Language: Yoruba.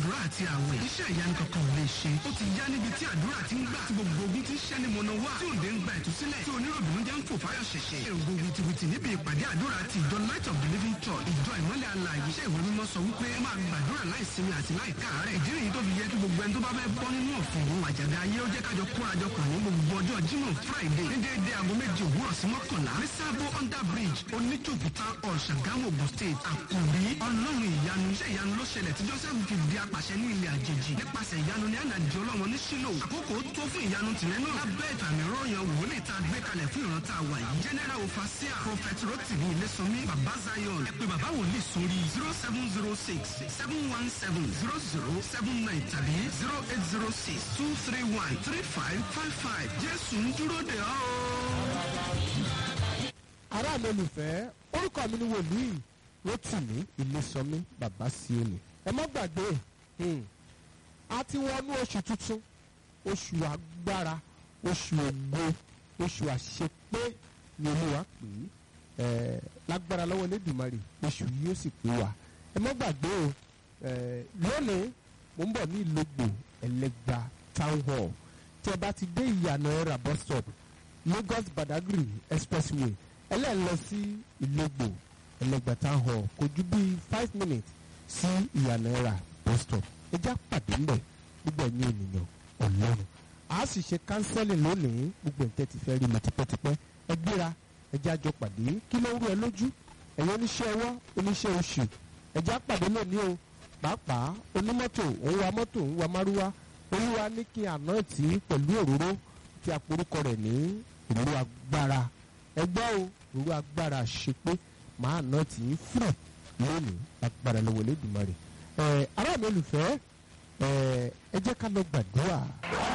àdúrà àti àwẹ̀ iṣẹ́ ìyanu kankan ò lè ṣe. Ó ti yá níbi tí àdúrà ti ń gbà tí gbogbo ogun ti ń ṣẹ́ ní mọ̀nà wá tí òde ń gba ìtúsílẹ̀ tí oníròbìnrin jẹ́ ń fò fáyọ̀ ṣẹ̀ṣẹ̀. Èrò wìtìwìtì níbi ìpàdé àdúrà ti ìjọ Light of the Living Church ìjọ ìmọ́lẹ̀ alààyè. Iṣẹ́ ìwé mímọ́ sọ wípé máa gbàdúrà láìsinmi àti láìkáàárẹ̀. Ìdí nìyí tó fi yẹ kí gbogbo ẹni tó bá fẹ́ bọ́ nínú ọ̀fìn òun àjàgà ayé ó jẹ́ kájọ kórajọpọ̀ ní gbogbo ọjọ́ Jímọ̀ Friday ní déédéé aago 7 òwúrọ̀ sí 11 ní Sábó under bridge Oníjòkúta Ṣàgámù Ògùn State. Àkòrí Ọlọ́run ìyanu. Iṣẹ́ ìyanu ló ṣẹlẹ̀ tí Joseph fi di apàṣẹ ní ilẹ̀ àjèjì. Nípasẹ̀ ìyanu ni àná di Ọlọ́run ní Ṣílò. Àkókò tó fún ìyanu tìrẹ náà. Lábẹ́ ìfàmì ròyìn wòlíì tá a gbé kalẹ̀ fún ìran tá a wà yìí. General Overseer Prophet Rotimi Ilésànmí Bàbá Zion. Ẹ pè bàbá wòlíì sórí 0706 717 0079 tàbí 0806 231 3555. Jésù ń dúró dè ọ́. Ará mi olùfẹ́, orúkọ mi ni wòlíì Rotimi Ilésànmí Bàbá Síónì. Ẹ má gbàgbé a ti wọnú oṣù tuntun, oṣù agbára, oṣù ògo, oṣù àṣepé ni Olúwa pè é. Lágbára lọ́wọ́ Elédùmarè oṣù yìí yóò sì pé wa. Ẹ má gbàgbé o, lónìí mo ń bọ̀ ní Ìlógbò Ẹlẹ́gbà Town Hall. Tí ẹ bá ti dé ìyànà ẹ̀rà bus stop Lagos Badagry Expressway ẹlẹ́ẹ̀lọ sí Ìlógbò Ẹlẹ́gbà Town Hall kò ju bí 5 minutes sí ìyànà ẹ̀rà bus stop. Ẹ já pàdé ńbẹ̀ gbogbo ẹ̀yin ènìyàn Ọlọ́run. A sì ṣe counseling lónìí gbogbo ẹ̀ tẹ́ ti fẹ́ rí mi tipẹ́tipẹ́. Ẹ gbéra ẹ já jọ pàdé kí ló ń rú ẹ lójú ẹ̀yin oníṣẹ́ ọwọ́ oníṣẹ́ oṣù ẹ já pàdé lónìí o. Pàápàá onímọ́tò òun wa mọ́tò òun wa márúwá Olúwa ní kí àná tì í pẹ̀lú òróró tí a porúkọ rẹ̀ ní òróró agbára. Ẹ gbọ́ o òróró agbára ṣe pé màá ná tì í fúrẹ̀ lónìí agbára lọ́wọ́ Elédùmarè. Ará mi olùfẹ́ ẹ jẹ́ ká lọ gbàdúrà.